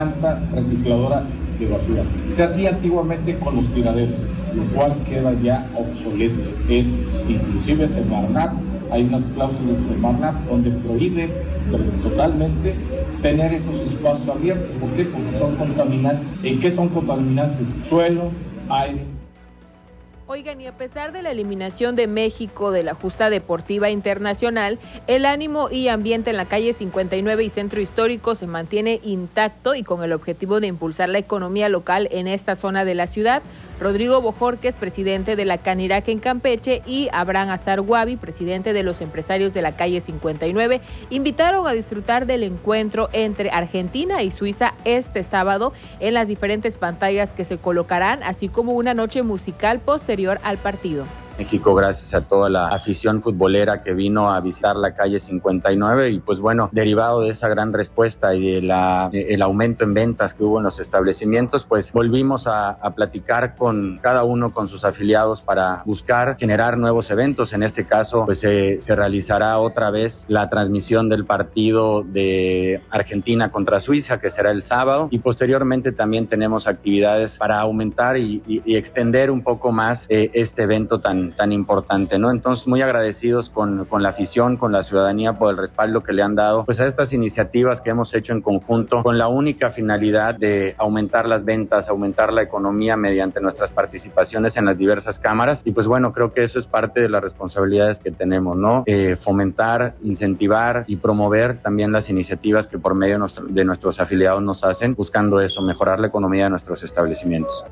planta recicladora de basura. Se hacía antiguamente con los tiraderos, lo cual queda ya obsoleto. Es inclusive Semarnat, hay unas cláusulas de Semarnat donde prohíbe totalmente tener esos espacios abiertos. ¿Por qué? Porque son contaminantes. ¿En qué son contaminantes? Suelo, aire. Oigan, y a pesar de la eliminación de México de la justa deportiva internacional, el ánimo y ambiente en la calle 59 y Centro Histórico se mantiene intacto y con el objetivo de impulsar la economía local en esta zona de la ciudad. Rodrigo Bojorquez, presidente de la Canirac en Campeche, y Abraham Azar Guavi, presidente de los empresarios de la calle 59, invitaron a disfrutar del encuentro entre Argentina y Suiza este sábado en las diferentes pantallas que se colocarán, así como una noche musical posterior al partido. México, gracias a toda la afición futbolera que vino a visitar la calle 59 y pues bueno, derivado de esa gran respuesta y de el aumento en ventas que hubo en los establecimientos, pues volvimos a platicar con cada uno, con sus afiliados para buscar generar nuevos eventos. En este caso, pues se realizará otra vez la transmisión del partido de Argentina contra Suiza, que será el sábado, y posteriormente también tenemos actividades para aumentar y extender un poco más este evento tan importante, ¿no? Entonces, muy agradecidos con la afición, con la ciudadanía por el respaldo que le han dado pues a estas iniciativas que hemos hecho en conjunto con la única finalidad de aumentar las ventas, aumentar la economía mediante nuestras participaciones en las diversas cámaras. Y pues bueno, creo que eso es parte de las responsabilidades que tenemos, ¿no? Fomentar, incentivar y promover también las iniciativas que por medio de nuestros afiliados nos hacen, buscando eso, mejorar la economía de nuestros establecimientos.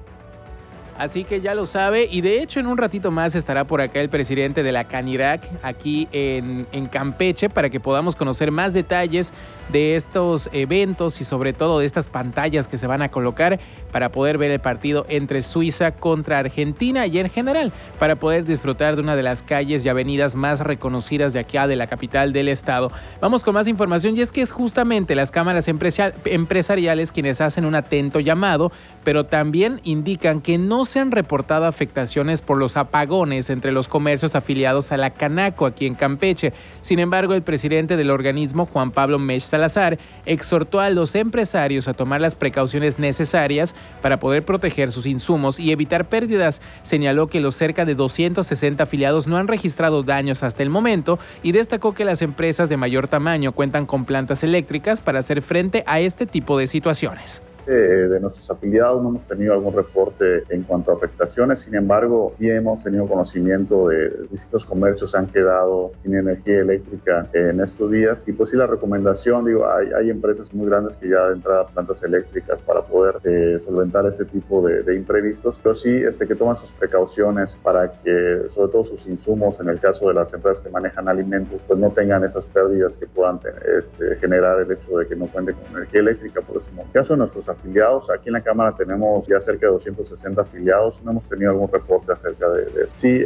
Así que ya lo sabe, y de hecho en un ratito más estará por acá el presidente de la Canirac aquí en Campeche para que podamos conocer más detalles de estos eventos y sobre todo de estas pantallas que se van a colocar para poder ver el partido entre Suiza contra Argentina y en general para poder disfrutar de una de las calles y avenidas más reconocidas de acá de la capital del estado. Vamos con más información, y es que es justamente las cámaras empresariales quienes hacen un atento llamado, pero también indican que no se han reportado afectaciones por los apagones entre los comercios afiliados a la Canaco aquí en Campeche. Sin embargo, el presidente del organismo, Juan Pablo Mech Salazar, exhortó a los empresarios a tomar las precauciones necesarias para poder proteger sus insumos y evitar pérdidas. Señaló que los cerca de 260 afiliados no han registrado daños hasta el momento y destacó que las empresas de mayor tamaño cuentan con plantas eléctricas para hacer frente a este tipo de situaciones. De nuestros afiliados no hemos tenido algún reporte en cuanto a afectaciones, sin embargo sí hemos tenido conocimiento de distintos comercios han quedado sin energía eléctrica en estos días, y pues sí, la recomendación, hay empresas muy grandes que ya de entrada plantas eléctricas para poder solventar este tipo de imprevistos, pero sí que toman sus precauciones para que sobre todo sus insumos, en el caso de las empresas que manejan alimentos, pues no tengan esas pérdidas que puedan generar el hecho de que no cuenten con energía eléctrica. Por eso, en el caso de nuestros afiliados, aquí en la Cámara tenemos ya cerca de 260 afiliados, no hemos tenido algún reporte acerca de eso. Sí,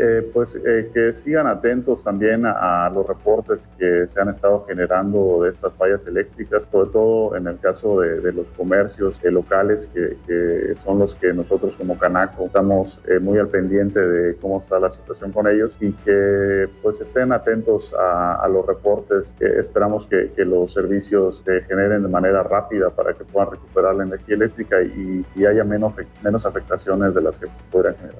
que sigan atentos también a los reportes que se han estado generando de estas fallas eléctricas, sobre todo en el caso de los comercios locales, que son los que nosotros como Canaco estamos muy al pendiente de cómo está la situación con ellos, y que pues estén atentos a los reportes, que esperamos que los servicios se generen de manera rápida para que puedan recuperar la energía eléctrica y si haya menos afectaciones de las que se podrían generar.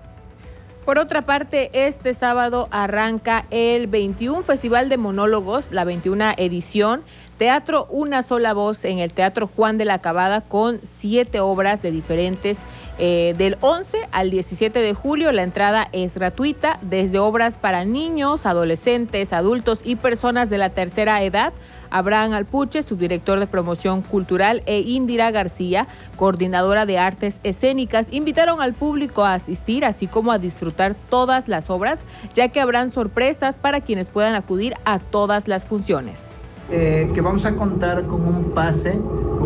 Por otra parte, este sábado arranca el 21 Festival de Monólogos, la 21 edición, Teatro Una Sola Voz en el Teatro Juan de la Cabada, con 7 obras de diferentes del 11 al 17 de julio. La entrada es gratuita, desde obras para niños, adolescentes, adultos y personas de la tercera edad. Abraham Alpuche, subdirector de promoción cultural, e Indira García, coordinadora de artes escénicas, invitaron al público a asistir, así como a disfrutar todas las obras, ya que habrán sorpresas para quienes puedan acudir a todas las funciones. Que vamos a contar con un pase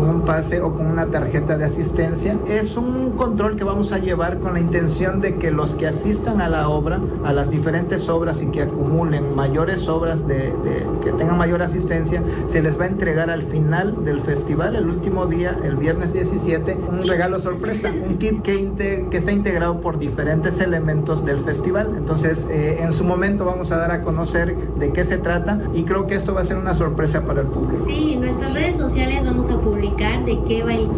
o con una tarjeta de asistencia. Es un control que vamos a llevar con la intención de que los que asistan a la obra, a las diferentes obras, y que acumulen mayores obras que tengan mayor asistencia, se les va a entregar al final del festival, el último día, el viernes 17, un regalo sorpresa, un kit que está integrado por diferentes elementos del festival. Entonces, en su momento vamos a dar a conocer de qué se trata, y creo que esto va a ser una sorpresa para el público. Sí, en nuestras redes sociales vamos a publicar explicar de qué va el